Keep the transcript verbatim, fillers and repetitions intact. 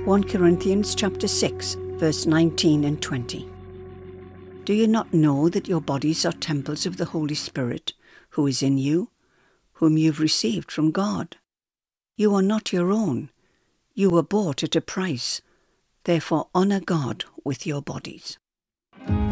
First Corinthians chapter six, verse nineteen and twenty. Do you not know that your bodies are temples of the Holy Spirit, who is in you, whom you've received from God? You are not your own. You were bought at a price. Therefore honor God with your bodies.